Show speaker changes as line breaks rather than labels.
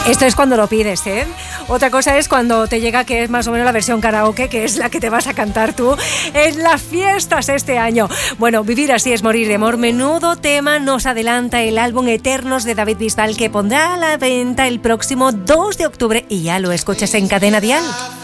Esto es cuando lo pides, ¿eh? Otra cosa es cuando te llega, que es más o menos la versión karaoke, que es la que te vas a cantar tú en las fiestas este año. Bueno, Vivir así es morir de amor. Menudo tema nos adelanta el álbum Eternos de David Bisbal, que pondrá a la venta el próximo 2 de octubre y ya lo escuchas en Cadena Dial.